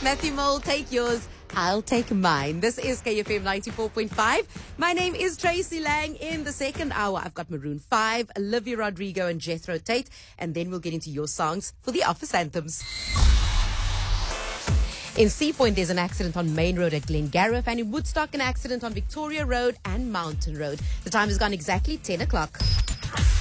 Matthew Mole, take yours. I'll take mine. This is KFM 94.5. My name is Tracy Lang. In the second hour, I've got Maroon 5, Olivia Rodrigo and Jethro Tate. And then we'll get into your songs for the office anthems. In Sea Point, there's an accident on Main Road at Glengarriff, and in Woodstock, an accident on Victoria Road and Mountain Road. The time has gone exactly 10 o'clock.